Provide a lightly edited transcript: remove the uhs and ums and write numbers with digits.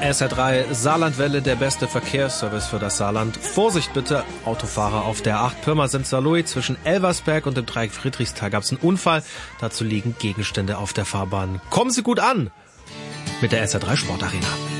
SR3 Saarlandwelle, der beste Verkehrsservice für das Saarland. Vorsicht bitte, Autofahrer auf der 8 Pirmasens-Saarlouis zwischen Elversberg und dem Dreieck Friedrichsthal gab es einen Unfall. Dazu liegen Gegenstände auf der Fahrbahn. Kommen Sie gut an mit der SR3 Sportarena.